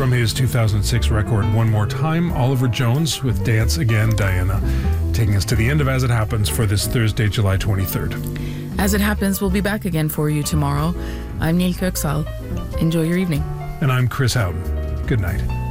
From his 2006 record, One More Time, Oliver Jones with Dance Again, Diana, taking us to the end of As It Happens for this Thursday, July 23rd. As It Happens, we'll be back again for you tomorrow. I'm Neil Kirksall. Enjoy your evening. And I'm Chris Houghton. Good night.